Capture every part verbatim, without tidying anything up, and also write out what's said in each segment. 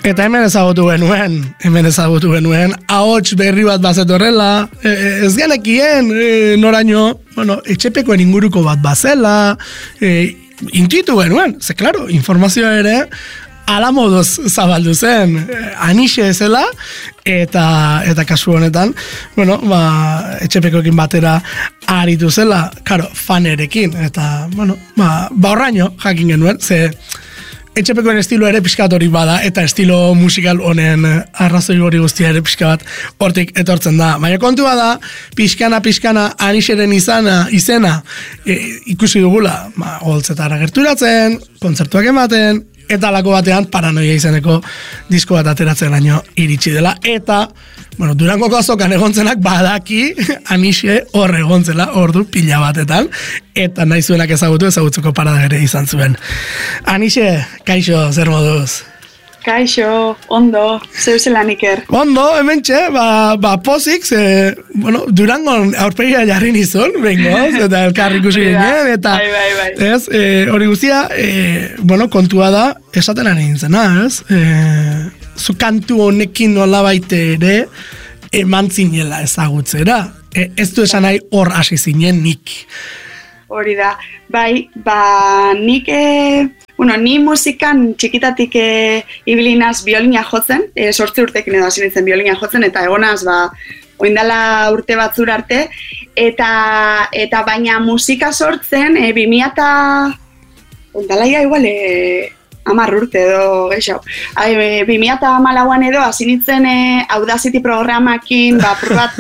Eta hemen ezagutu genuen, hemen ezagutu genuen, ahots berri bat bazetorrela, e, ez genekien, e, noraino, bueno, etxepekoen inguruko bat bazela, e, intuitu genuen, ze klaro, informazioa ere, ala moduz zabaldu zen, anixe zela, eta eta kasu honetan, bueno, ba, etxepekoekin batera aritu zela, karo, fanerekin, eta, bueno, ba, ba horraino jakin genuen, ze etxepekoen estilo ere pixkatorik bada, eta estilo musikal honen arrazoi hori guztia ere pixka bat hortik etortzen da. Baina kontua da, pixkana, pixkana, anixeren izana, izena, e, ikusi dugula, ba, holtzetara gerturatzen, kontzertuak ematen, eta lako batean paranoia izeneko disko bat ateratzen laino iritsi dela, eta bueno, Durangoko azokan egontzenak badaki anixe hor egontzela ordu pila batetan, eta nahi zuenak ezagutu ezagutzeko parada ere izan zuen. Anixe, kaixo, zer moduz? Kaixo, ondo, zeu zelan Iker. Ondo, hemen txe, ba, ba pozik, ze, bueno, Durangon aurpegia jarri nizun, bengoz, eta elkarri ikusi ginen, eta, bai, bai, bai. ez, e, hori guztia, e, bueno, kontua da, esaten ari nintzena, ez, e, zu kantu honekin nolabait ere, eman zinela ezagutzera, e, ez du esan nahi hor hasi zinen nik. Hori da, bai, ba, nik, e, bueno, ni musikan txikitatik e, ibilinaz biolina jotzen, e, sortze urtekin edo hasi nintzen biolina jotzen, eta egonaz, ba, oindala urte batzur arte, eta, eta baina musika sortzen, e, bimia eta, oindala ia igual, e, amar urte edo, geixo. bimia eta hamalauan edo, hasi nintzen e, Audacity programakin, ba, probat,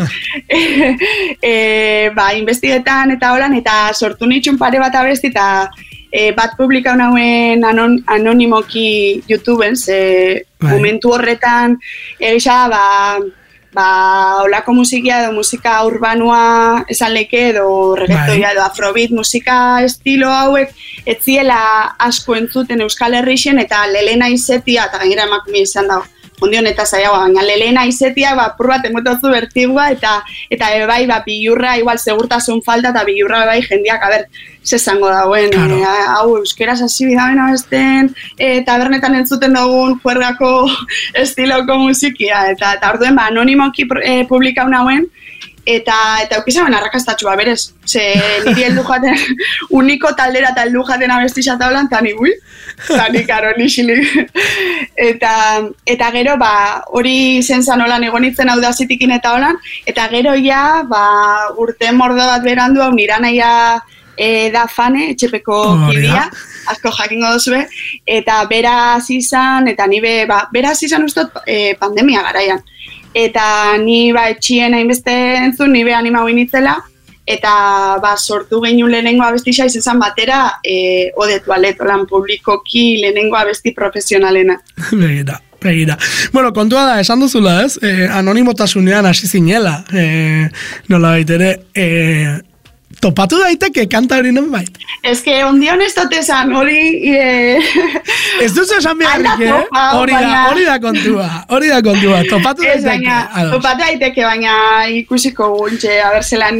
e, e, ba, investigetan eta holan, eta sortu nitxun pare bat abesti, eta E, bat publikau nauen anon, anonimoki YouTubeen, ze momentu horretan egisa, ba, ba, olako musikia edo musika urbanua esan leke edo reggaetoia edo afrobeat musika estilo hauek etziela asko entzuten Euskal Herrixen, eta lelena izetia, eta gainera emakumia izan dago, ondion eta zaiagoa, baina lelena izetia, ba, purbat emotozu bertigua, eta eta e, bai, ba, bilurra, igual, segurtasun falta, eta bilurra bai, jendiak, a ber, zezango dauen, claro. e, hau, euskeraz hasi bidaben abesten, e, tabernetan entzuten dugun juergako estiloko musikia, eta, eta orduen, ba, anonimoki e, publikau nauen, eta eta eukizaben arrakastatxua, berez, ze niri heldu jaten, uniko taldera eta heldu jaten abestixata holan, eta ni, ui, eta ni karo, nixilik. Eta, eta gero, ba, hori zentzan holan egonitzen Audacitikin eta holan, eta gero ja, ba, urte mordo bat berandu, hau nira naia e, da fane, etxepeko oh, kidea, asko jakingo duzue, eta beraz izan, eta ni be, ba, beraz izan ustot e, pandemia garaian. Eta ni ba etxien hainbeste entzun, ni be animau initzela, eta ba sortu genuen lehenengo abestixa izan batera, e, ode tualeto lan publikoki lehenengo abesti profesionalena. Begira, begira. Bueno, kontua da, esan duzula, ez? E, anonimotasunean hasi zinela, e, nola baitere, e, topatu daiteke kanta hori non bait. Ez que ondion ez dut esan, hori... E... Ez duzu esan beharrik, eh? Hori da, hori da kontua, hori da kontua, topatu daiteke. Baina, topatu daiteke, baina ikusiko guntxe, haber zelan...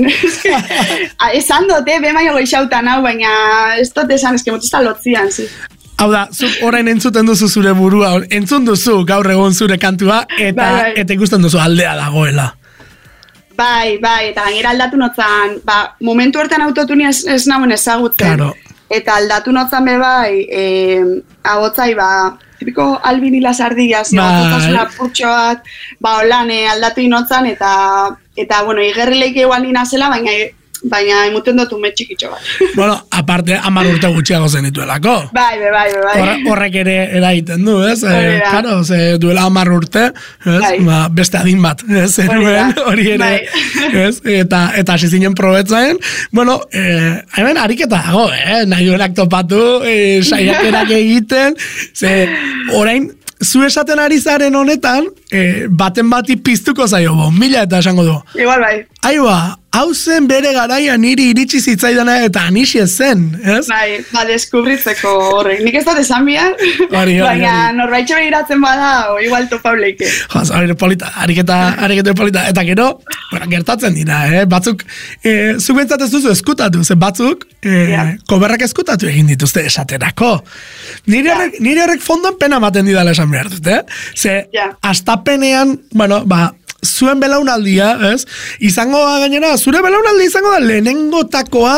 Esan dute, be maio geixautan hau, baina ez dut esan, ez que motuzta lotzian, zi. Hau da, zuk orain entzuten duzu zure burua, entzun duzu gaur egon zure kantua, eta, bai, bai. Eta ikusten duzu aldea dagoela. Bai, bai, eta gainera aldatu notzan, ba, momentu hortan autotunia ez, ez nagoen ezagutzen. Claro. Eta aldatu notzan be bai, e, ahotzai, ba, tipiko albinila sardiaz, ahotzasuna purtxo bat, ba, holan e, aldatu inotzan, eta, eta, bueno, igerrileik egual nina zela, baina, baina emuten dut ume txikitxo bat. Bueno, aparte, hamar urte gutxiago zen dituelako. Bai, bai, bai. Horre, horrek ere eraiten du, ez? E, claro, ze duela hamar urte, ez? Bai. Ba, beste adin bat, ez? Zeruen, hori ere, bai. Ez? Eta, eta hasi zinen probetzaen. Bueno, eh, hemen ariketa dago, eh? Nahi duenak topatu, eh, saiakerak egiten, ze orain, zu esaten ari zaren honetan, eh, baten bati piztuko zaio, bo, mila eta esango du. Igual bai. Aiba, hau zen bere garaia niri iritsi zitzaidana eta anixi zen, ez? Bai, ba, deskubritzeko horrek. Nik ez dut esan bihar, baina norbaitxo begiratzen bada, o igual topableike. Joaz, hori polita, ariketa, ariketa polita. Eta gero, bueno, gertatzen dira, eh? Batzuk, eh, zuk bentsat ez duzu eskutatu, ze batzuk, eh, yeah. koberrak eskutatu egin dituzte esaterako. Nire yeah. horrek, nire horrek fondon pena maten didala esan behar dut, eh? Ze, yeah. astapenean, bueno, ba, zuen belaunaldia, ez? Izango da gainera, zure belaunaldia izango da lehenengotakoa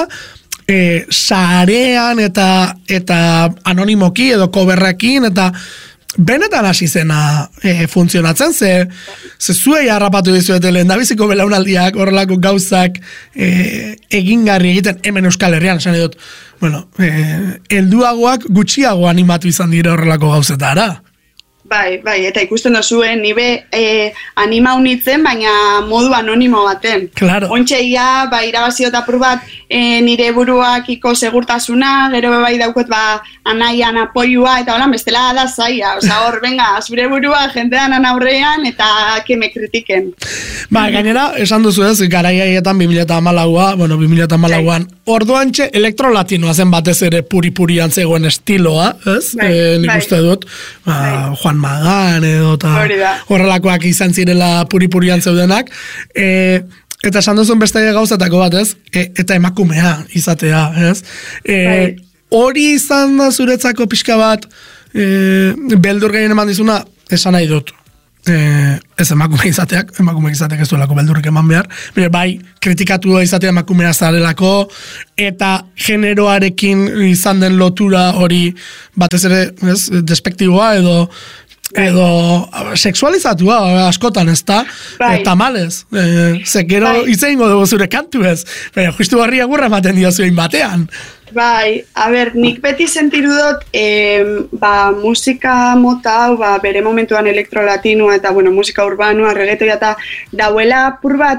e, sarean eta eta anonimoki edo koberrakin eta benetan hasi zena e, funtzionatzen, ze, ze zuei harrapatu dizuete lehendabiziko belaunaldiak horrelako gauzak e, egingarri egiten hemen Euskal Herrian, esan edut, bueno, e, helduagoak gutxiago animatu izan dira horrelako gauzetara. Bai, bai, eta ikusten dozuen, nibe eh, anima unitzen, baina modu anonimo baten. Claro. Ontxeia, ba, irabaziot apur bat, eh, nire buruakiko segurtasuna, gero bai daukot, ba, anaian apoiua, eta hola, bestela da zaia. Osa, hor, venga, zure burua, jentean aurrean, eta que me kritiken. Ba, gainera, esan duzu ez, garaiaietan bi mila hamalaua, bueno, bi mila hamalauan, orduan txe, elektrolatinoa zen batez ere puri-purian zegoen estiloa, ez? Bai, e, nik bai. uste dut, ba, bai. Juan Magan edo, eta horrelakoak izan zirela puri-purian zeudenak, e, eta esan duzun beste gauzatako bat, ez? E, eta emakumea izatea, ez? E, bai. Hori izan da zuretzako pixka bat, e, beldur gehien eman dizuna, esan nahi dut. Eh, ez emakume izateak, emakume izateak ez duelako beldurrik eman behar, bire, bai, kritikatu izatea emakumea zarelako, eta generoarekin izan den lotura hori batez ere, ez, despektiboa edo edo sexualizatua askotan, ez da? Bai. Eta malez, eh, ze gero bai. Izeingo dugu zure kantu ez, baina justu barri agurra ematen dio zuen batean. Bai, a ber, nik beti sentiru dut, eh, ba, musika mota hau, ba, bere momentuan elektrolatinua eta, bueno, musika urbanua, reggaetoia eta dauela apur bat,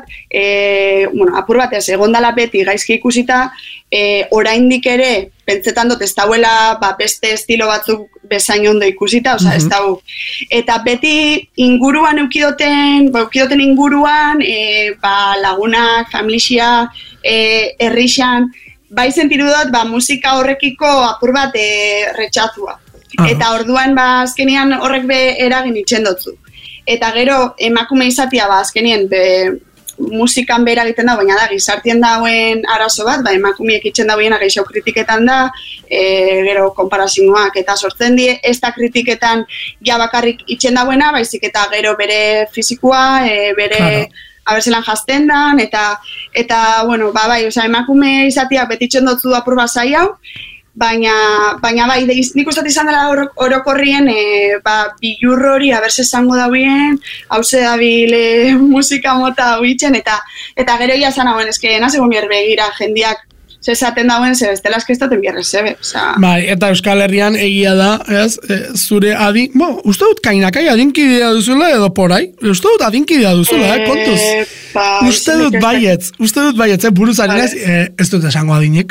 eh, bueno, apur bat ez, egondala beti gaizki ikusita, eh, oraindik ere, pentsetan dut ez dauela, ba, beste estilo batzuk bezain ondo ikusita, oza, mm-hmm. ez dau. Eta beti inguruan eukidoten, ba, eukidoten inguruan, eh, ba, lagunak, familia, eh, herrixan, bai sentiru dut, ba, musika horrekiko apur bat e, retxatzua. Ah. Eta orduan, ba, azkenian horrek be eragin itxen dutzu. Eta gero, emakume izatia, ba, azkenien, be, musikan be eragiten da, baina da, gizartien dauen arazo bat, ba, emakumeek itxen dauena gehiago kritiketan da, e, gero, konparazioak eta sortzen die, ez da kritiketan ja bakarrik itxen dauena, baizik eta gero bere fizikoa, e, bere... Claro. Abertzelan jazten dan, eta, eta bueno, ba, bai, oza, emakume izatia betitzen dutzu apur bat zai hau, baina, baina bai, nik uste izan dela orokorrien, e, ba, bilur hori, abertze zango dauen, hauze dabile musika mota hau itxen, eta, eta gero ia zan hauen, eske, nasegun bier begira, jendiak, zezaten dauen, ze bestela eskestaten bierre zebe. Bai, eta Euskal Herrian egia da, ez, e, zure adin, bo, uste dut kainakai adinkidea duzula edo porai, uste dut adinkidea duzula, eh, kontuz. E, ba, uste dut baietz, uste dut baietz, eh, buruzaren ez, e, ez dut esango adinik,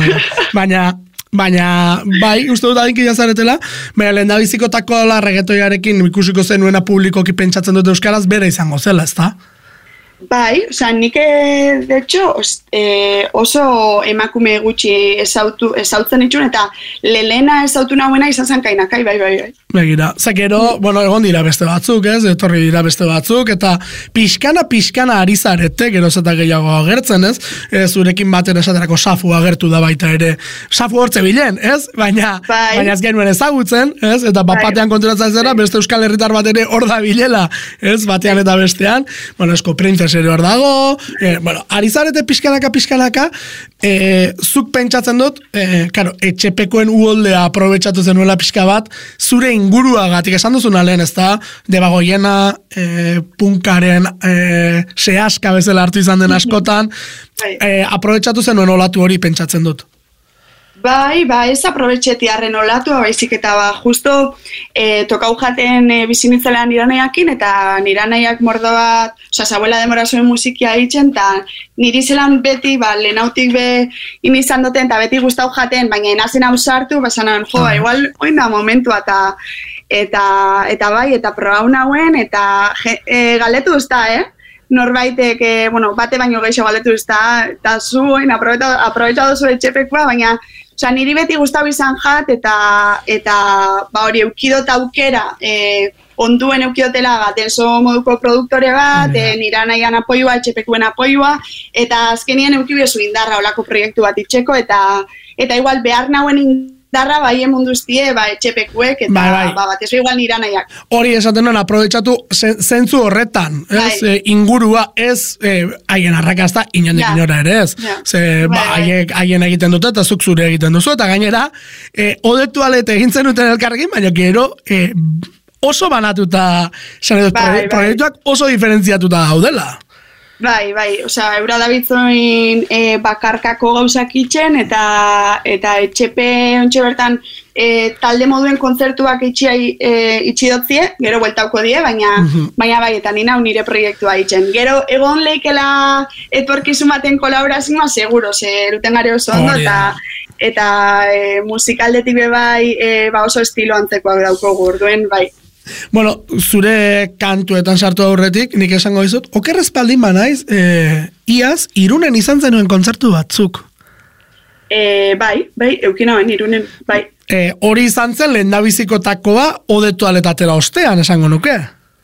baina, baina, bai, uste dut adinkidea zaretela, baina lehen da bizikotako la reggaetoiarekin ikusiko zenuena publikoki pentsatzen dut euskaraz bere izango zela, ez da? Bai, oza, nik, de hecho, eh, oso emakume gutxi ezautu, ezautzen itxun, eta lelena ezautu nahuena izan zen kainakai, bai, bai, bai. Begira, zekero, bueno, egon dira beste batzuk, ez, etorri dira beste batzuk, eta pixkana, pixkana ari zarete, geroz eta gehiago agertzen, ez, e, zurekin baten esaterako safu agertu da baita ere, safu hortze bilen, ez, baina, bai. Baina ez genuen ezagutzen, ez, eta bat batean bai. Konturatzen zera, beste euskal herritar bat ere hor da bilela, ez, batean eta bestean, bueno, esko printzes ere hor dago, e, bueno, ari zarete pixkanaka, pixkanaka, e, zuk pentsatzen dut, e, karo, etxepekoen uholdea aprobetxatu zenuela pixka bat, zure inguruagatik esan duzuna lehen, ez da, debagoiena, e, punkaren, e, sehaska bezala hartu izan den askotan, e, aprobetxatu zenuen olatu hori pentsatzen dut. Bai, ba, ez aprobetxeti arren olatua, baizik eta ba, justo e, tokau jaten e, bizinitzela niranaiakin, eta niranaiak mordo bat, oza, zabuela demora zuen musikia ditzen, eta niri zelan beti, ba, lehenautik be inizan duten, eta beti gustau jaten, baina enazen hau sartu, basanan, jo, ba, igual, oin da momentua, eta, eta, eta bai, eta probau nauen, eta je, e, galetu usta, eh? norbaitek, e, bueno, bate baino gehiago galdetu ez da, eta zuen, aprobetxatu zuen etxepekua, baina, oza, niri beti gustau izan jat, eta, eta ba hori, eukidot aukera, e, onduen eukidotela bat, enzo moduko produktore bat, yeah. e, nira nahian apoioa, etxepekuen apoioa, eta azkenien eukibezu indarra olako proiektu bat itxeko, eta, eta igual behar nauen indarra bai emunduztie, ba, etxepekuek, eta bai, bai. Ba, bat ez igual nira nahiak. Hori esaten nuen, aprobetxatu zentzu horretan, ez? Bai. E, ingurua ez, e, haien arrakazta, inondik ja. Inora ere ez. Ja. Ze, bai, ba, haien, haien egiten dute, eta zuk zure egiten duzu, eta gainera, e, odetu alete egin zenuten elkarrekin, baina gero, e, oso banatuta, bai, bai. Proiektuak oso diferentziatuta daudela. Bai, bai, osea, eura dabitzoin e, bakarkako gauzak itxen, eta eta etxepe ontxe bertan e, talde moduen kontzertuak itxiai e, itxidotzie, gero bueltauko die, baina, uh-huh. baina bai, eta nina nire proiektua itxen. Gero, egon leikela etorkizun baten kolaborazioa, seguro, ze eruten gare oso ondo, oh, yeah. eta, eta e, musikaldetik be bai e, ba oso estilo antzekoak dauko gurduen, bai. Bueno, zure kantuetan sartu aurretik, nik esango dizut, okerrez baldin banaiz, e, iaz, Irunen izan zenuen kontzertu batzuk. E, bai, bai, eukinauen Irunen, bai. E, hori izan zen lehendabizikotakoa odetu aletatera ostean, esango nuke?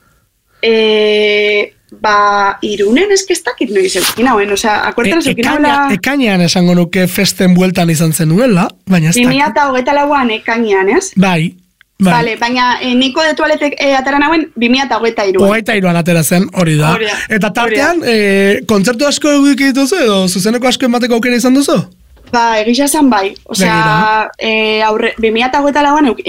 E, ba, Irunen eskestakit noiz eukinauen, osea, akuertan e, eukinauen... Ekainean esango nuke festen bueltan izan zenuela, baina ez dakit. Bimia eta hogeita lauan ekainean, ez? Bai. Bai. Vale, baina eh, niko de tualetek eh, atara nauen bi mila hogeita hiruan. Hogeita hiruan atera zen, hori da. Hori da. Eta tartean, eh, kontzertu asko egik dituzu edo zuzeneko asko emateko aukera izan duzu? Ba, egisa zen bai. Osea, eh, aurre, bi mila hogeita lauan